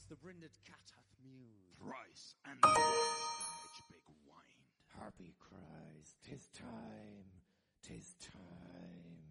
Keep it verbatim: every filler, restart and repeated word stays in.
the brinded cat hath mewed. Thrice and thrice the hedge-pig whined. Harpy cries, 'tis time, 'tis time.